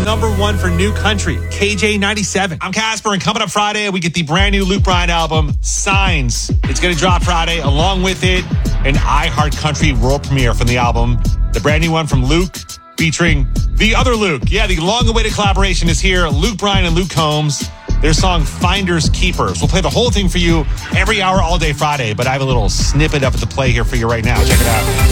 #1 for new country, KJ97. I'm Casper, and coming up Friday, we get the brand new Luke Bryan album, Signs. It's going to drop Friday. Along with it, an iHeart Country world premiere from the album. The brand new one from Luke, featuring the other Luke. Yeah, the long-awaited collaboration is here. Luke Bryan and Luke Combs. Their song, Finders Keepers. We'll play the whole thing for you every hour, all day Friday, but I have a little snippet of it to play here for you right now. Check it out.